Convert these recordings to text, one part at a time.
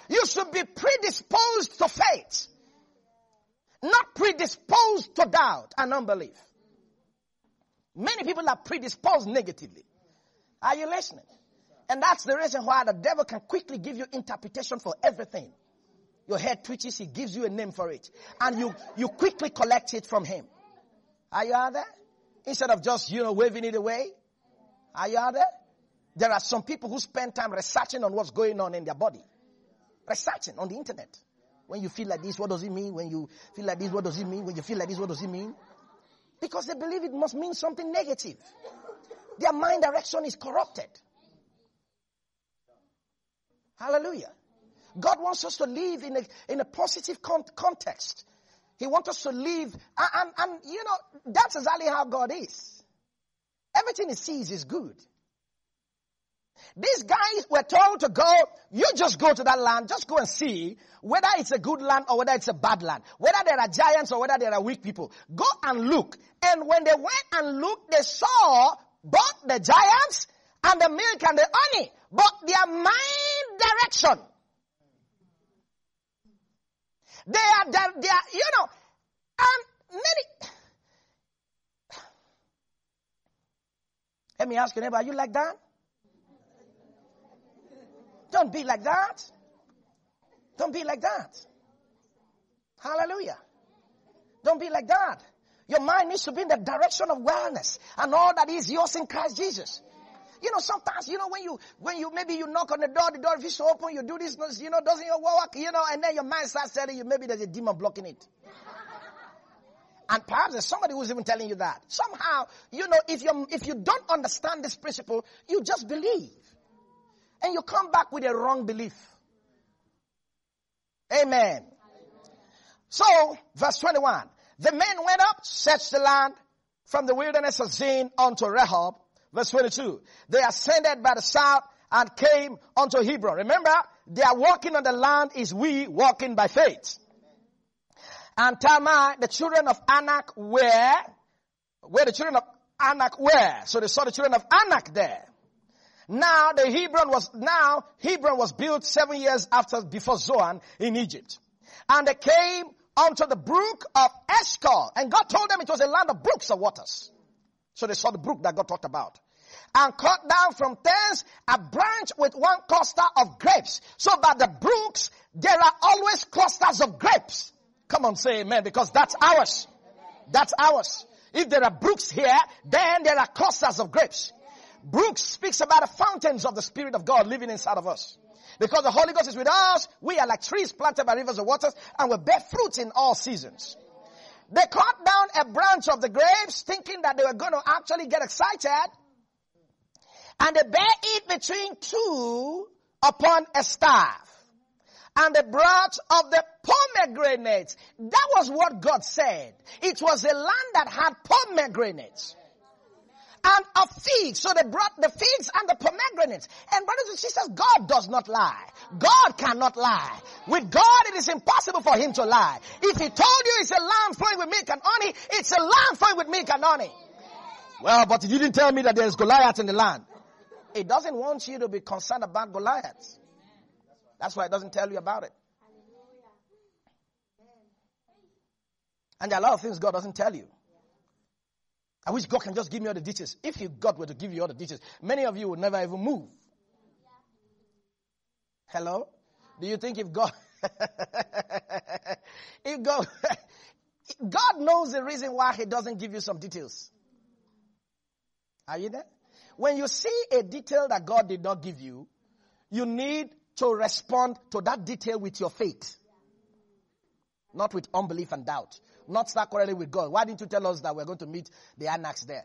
You should be predisposed to faith, not predisposed to doubt and unbelief. Many people are predisposed negatively. Are you listening? And that's the reason why the devil can quickly give you interpretation for everything. Your head twitches, he gives you a name for it. And you quickly collect it from him. Are you out there? Instead of just, waving it away. Are you out there? There are some people who spend time researching on what's going on in their body. Researching on the internet. When you feel like this, what does it mean? When you feel like this, what does it mean? When you feel like this, what does it mean? Because they believe it must mean something negative. Their mind direction is corrupted. Hallelujah. God wants us to live in a positive context. He wants us to live, and that's exactly how God is. Everything he sees is good. These guys were told to go, you just go to that land, just go and see whether it's a good land or whether it's a bad land. Whether there are giants or whether there are weak people. Go and look. And when they went and looked, they saw both the giants and the milk and the honey. But their mind direction. They are, and many. Let me ask you, neighbor, are you like that? Don't be like that. Don't be like that. Hallelujah. Don't be like that. Your mind needs to be in the direction of wellness and all that is yours in Christ Jesus. Sometimes, when you maybe you knock on the door is open, you do this, doesn't your work, and then your mind starts telling you maybe there's a demon blocking it. And perhaps there's somebody who's even telling you that. Somehow, if you don't understand this principle, you just believe. And you come back with a wrong belief. Amen. So, verse 21. The men went up, searched the land from the wilderness of Zin unto Rehob. Verse 22. They ascended by the south and came unto Hebron. Remember, they are walking on the land is we walking by faith. And Tamar, the children of Anak where the children of Anak were. So they saw the children of Anak there. Now Hebron was built 7 years before Zoan in Egypt. And they came unto the brook of Eshcol. And God told them it was a land of brooks of waters. So they saw the brook that God talked about. And cut down from thence a branch with one cluster of grapes. So by the brooks, there are always clusters of grapes. Come on, say amen, because that's ours. That's ours. If there are brooks here, then there are clusters of grapes. Brooks speaks about the fountains of the Spirit of God living inside of us. Because the Holy Ghost is with us, we are like trees planted by rivers of waters, and we bear fruit in all seasons. They cut down a branch of the grapes, thinking that they were going to actually get excited. And they bear it between two upon a staff. And they brought of the pomegranates. That was what God said. It was a land that had pomegranates. And of figs. So they brought the figs and the pomegranates. And brothers and sisters, God does not lie. God cannot lie. With God, it is impossible for him to lie. If he told you it's a land flowing with milk and honey, it's a land flowing with milk and honey. Well, but he didn't tell me that there's Goliath in the land. It doesn't want you to be concerned about Goliath. That's why it doesn't tell you about it. And there are a lot of things God doesn't tell you. I wish God can just give me all the details. If God were to give you all the details, many of you would never even move. Hello? Do you think if God God knows the reason why he doesn't give you some details? Are you there? When you see a detail that God did not give you, you need to respond to that detail with your faith. Not with unbelief and doubt. Not start quarreling with God. Why didn't you tell us that we're going to meet the Anaks there?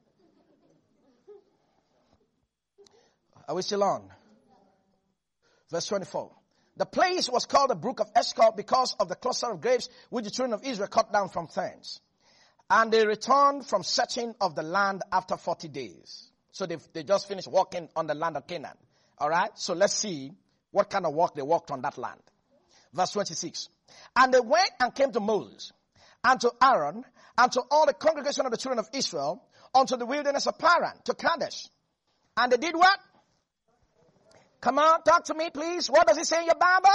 Are we still on? Verse 24. The place was called the brook of Eshcol because of the cluster of grapes which the children of Israel cut down from thence. And they returned from searching of the land after 40 days. So they just finished walking on the land of Canaan. All right? So let's see what kind of walk they walked on that land. Verse 26. And they went and came to Moses and to Aaron and to all the congregation of the children of Israel unto the wilderness of Paran, to Kadesh. And they did what? Come on, talk to me, please. What does it say in your Bible?